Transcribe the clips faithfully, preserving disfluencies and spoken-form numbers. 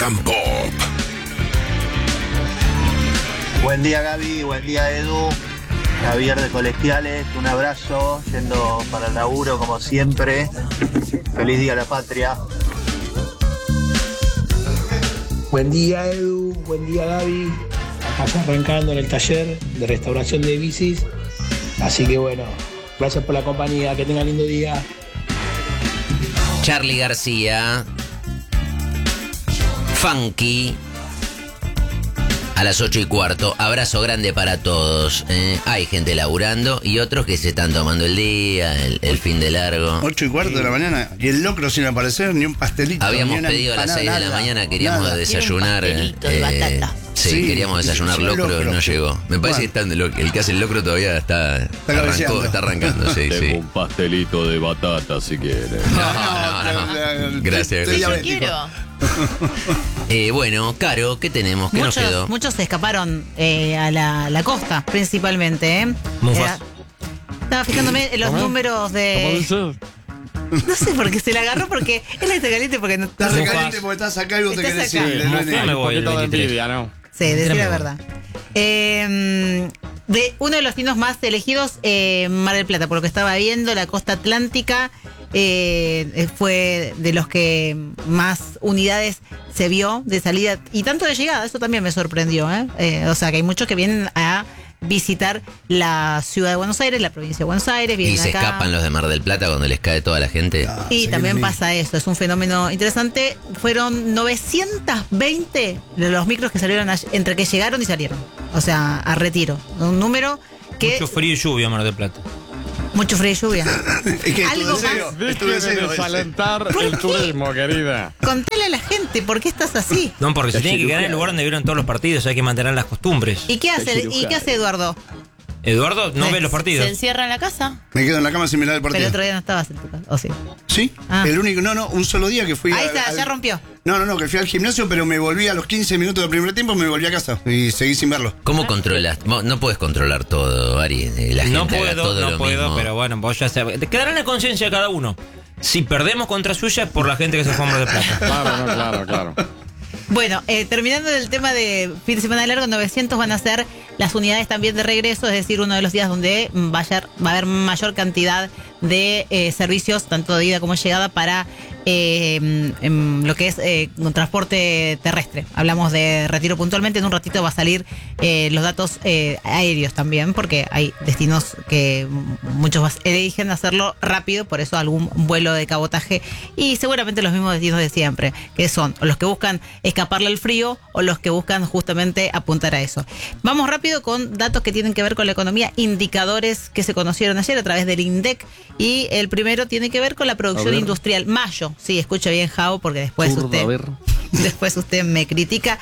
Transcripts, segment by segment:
Rock and Pop. Buen día, Gaby, buen día, Edu. Javier de Colegiales, un abrazo, yendo para el laburo como siempre. Feliz día a la patria. Buen día, Edu, buen día, Gaby. Acá arrancando en el taller de restauración de bicis. Así que bueno, gracias por la compañía, que tengan lindo día. Charlie García, Funky, a las ocho y cuarto. Abrazo grande para todos. ¿eh? Hay gente laburando y otros que se están tomando el día, el, el fin de largo. Ocho y cuarto de la mañana y el locro sin aparecer, ni un pastelito. Habíamos ni pedido a las seis de la mañana, queríamos nada. desayunar. Un pastelito de batata. Sí, Sí, queríamos desayunar locro, locro. no llegó. Me parece Bueno. que están, el que hace el locro todavía está, Está arrancó, cabeceando. está arrancando. Sí, Tengo sí. un pastelito de batata si quieres. No, no, no. Gracias, Estoy Yo gracias. diabético. quiero. Eh, bueno, Caro, ¿qué tenemos? ¿Qué nos Muchos, quedó? muchos se escaparon eh, a la, la costa, principalmente. ¿eh? Mufas. Era- estaba fijándome en los ¿Cómo? números ¿Cómo de... dice? No sé por qué se la agarró, porque él está caliente porque no... Estás no- recaliente porque estás acá y vos te Estás querés acá. ir. Sí, no no es sé, nada. me Un voy el poquito de veintitrés. envidia, ¿no? Sí, decir Ya me la voy. verdad. Eh, de uno de los destinos más elegidos, eh, Mar del Plata, por lo que estaba viendo, la costa atlántica eh, fue de los que más unidades se vio de salida y tanto de llegada. Eso también me sorprendió. ¿eh? Eh, o sea, que hay muchos que vienen a visitar la ciudad de Buenos Aires, la provincia de Buenos Aires, vienen Y se acá. escapan los de Mar del Plata cuando les cae toda la gente. Ah, Y sí, también sí. pasa eso, es un fenómeno interesante. Fueron novecientos veinte de los micros que salieron a- entre que llegaron y salieron. O sea, a retiro. Un número que... Mucho frío y lluvia, Mar del Plata. Mucho frío y lluvia. Es que Algo tu deseo, más. es tu Deje de deseo ese. desalentar el turismo, querida. Contale a la gente por qué estás así. No, porque se La tiene que quedar en el cirugía. lugar donde vieron todos los partidos, hay que mantener las costumbres. ¿Y qué hace, ¿y qué hace Eduardo? Eduardo no Sí. ve los partidos. ¿Se encierra en la casa? Me quedo en la cama sin mirar el Pero partido. el otro día no estabas en tu casa. ¿O sí? ¿Sí? Ah. El único, no, no, un solo día que fui Ahí a- está, al- ya rompió. No, no, no, que fui al gimnasio, pero me volví a los quince minutos del primer tiempo, me volví a casa y seguí sin verlo. ¿Cómo controlas? Mo- No puedes controlar todo, Ari. eh, La gente No haga puedo, todo no lo puedo, mismo. pero bueno, vos ya sabés. Te quedará en la conciencia de cada uno. Si perdemos contra suya es por la gente que se fue a Mar del Plata. Claro, no, claro, claro. Bueno, eh, terminando el tema de fin de semana largo, novecientos van a ser las unidades también de regreso, es decir, uno de los días donde vaya, va a haber mayor cantidad de eh, servicios, tanto de ida como llegada, para eh, em, lo que es eh, un transporte terrestre. Hablamos de Retiro puntualmente, en un ratito va a salir eh, los datos eh, aéreos también, porque hay destinos que muchos vas- eligen hacerlo rápido, por eso algún vuelo de cabotaje y seguramente los mismos destinos de siempre, que son los que buscan escaparle al frío o los que buscan justamente apuntar a eso. Vamos rápido con datos que tienen que ver con la economía, indicadores que se conocieron ayer a través del INDEC, y el primero tiene que ver con la producción A ver. industrial. Mayo, sí, escucha bien, Jao, porque después Zurda, usted a ver. después usted me critica.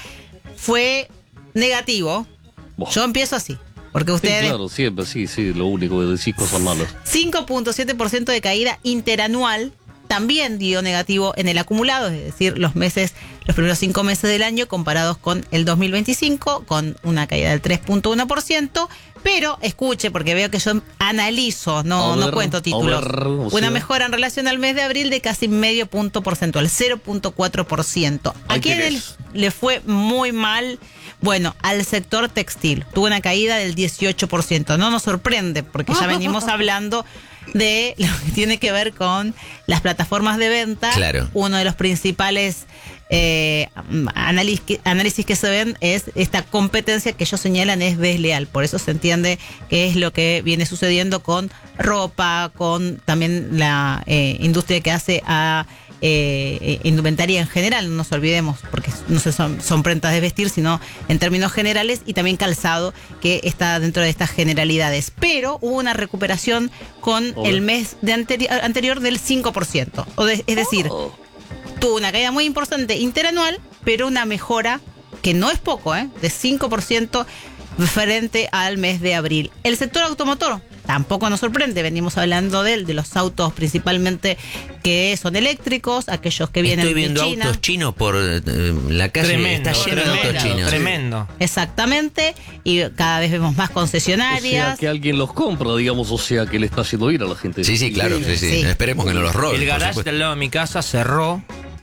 Fue negativo. Buah. Yo empiezo así, porque Sí, ustedes claro, siempre, sí, sí, lo único que decís cosas malas. cinco punto siete por ciento de caída interanual, también dio negativo en el acumulado, es decir, los meses, los primeros cinco meses del año comparados con el dos mil veinticinco, con una caída del tres punto uno por ciento. Pero escuche, porque veo que yo analizo, no, A no ver, cuento a títulos. ver, o Una sea. mejora en relación al mes de abril de casi medio punto porcentual, cero punto cuatro por ciento. ¿A Ay, quién ¿qué le, es? le fue muy mal? Bueno, al sector textil. Tuvo una caída del dieciocho por ciento. No nos sorprende, porque ya venimos hablando de lo que tiene que ver con las plataformas de venta. Claro. Uno de los principales eh, análisis, que, análisis que se ven es esta competencia que ellos señalan es desleal. Por eso se entiende que es lo que viene sucediendo con ropa, con también la eh, industria que hace a eh, indumentaria en general, no nos olvidemos, porque no se son, son prendas de vestir, sino en términos generales, y también calzado, que está dentro de estas generalidades. Pero hubo una recuperación con Obvio. el mes de anteri- anterior del cinco por ciento. O de- es decir, Oh. tuvo una caída muy importante interanual, pero una mejora que no es poco, ¿eh? de cinco por ciento frente al mes de abril. El sector automotor tampoco nos sorprende, venimos hablando de él, de los autos principalmente que son eléctricos, aquellos que vienen Estoy viendo de China. autos chinos por eh, la calle. Tremendo, Está lleno de autos tremendo, chinos. tremendo. Exactamente, y cada vez vemos más O concesionarias. sea, que alguien los compra, digamos, o sea, que le está haciendo ir a la gente. Sí, sí, claro, sí, sí. Sí. Esperemos que no los roben. El por garage supuesto. del lado de mi casa cerró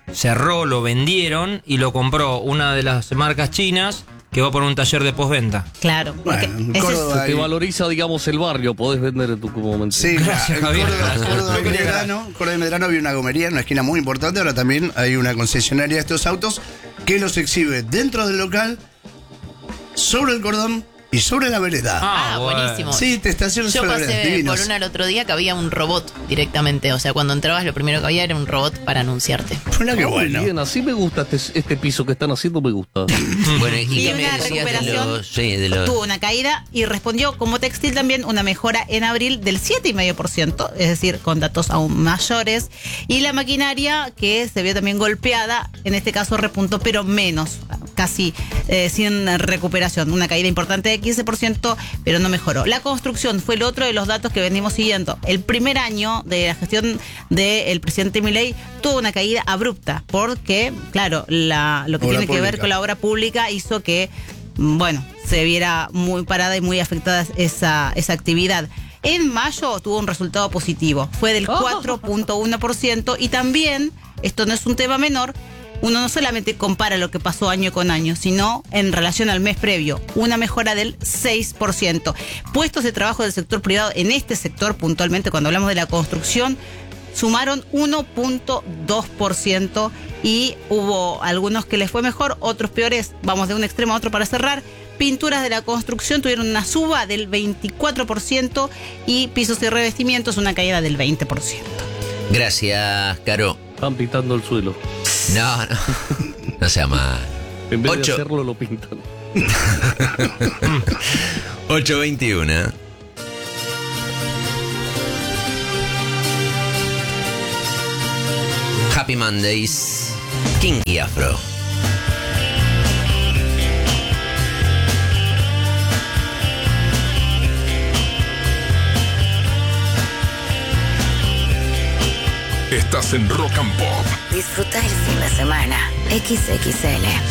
cerró, lo vendieron y lo compró una de las marcas chinas que va por un taller de postventa. Claro. Bueno, porque en ese Córdoba Te hay- valoriza, digamos, el barrio. Podés vender en tu momento. Sí, Gracias, en Javier. Córdoba, Gracias. Córdoba No y quería Medrano, Córdoba y Medrano había una gomería en una esquina muy importante. Ahora también hay una concesionaria de estos autos que los exhibe dentro del local, sobre el cordón y sobre la vereda. Ah, bueno. buenísimo. Sí, te estacionas Yo sobre la vereda. pasé Divinos. por una el otro día que había un robot directamente. O sea, cuando entrabas lo primero que había era un robot para anunciarte. Mira qué Muy bueno. bien, así me gusta este, este piso que están haciendo, me gusta. Bueno, ¿y, Y qué me una decías de recuperación, los, sí, de los- tuvo una caída y respondió como textil también una mejora en abril del siete coma cinco por ciento, es decir, con datos aún mayores. Y la maquinaria, que se vio también golpeada, en este caso repuntó, pero menos, casi eh, sin recuperación. Una caída importante de quince por ciento, pero no mejoró. La construcción fue el otro de los datos que venimos siguiendo. El primer año de la gestión del presidente Milei tuvo una caída abrupta, porque, claro, la, lo que Obra tiene que ver pública. con la obra pública hizo que, bueno, se viera muy parada y muy afectada esa, esa actividad. En mayo tuvo un resultado positivo, fue del cuatro punto uno por ciento y también, esto no es un tema menor, uno no solamente compara lo que pasó año con año, sino en relación al mes previo, una mejora del seis por ciento. Puestos de trabajo del sector privado en este sector, puntualmente cuando hablamos de la construcción, sumaron uno punto dos por ciento y hubo algunos que les fue mejor, otros peores. Vamos de un extremo a otro para cerrar. Pinturas de la construcción tuvieron una suba del veinticuatro por ciento y pisos y revestimientos una caída del veinte por ciento. Gracias, Caro. Están pintando el suelo. No, no. No sea mal. En vez Ocho. de hacerlo, lo pintan. ocho veintiuno. Happy Mondays. Kinky Afro. Estás en Rock and Pop. Disfruta el fin de semana. equis equis ele.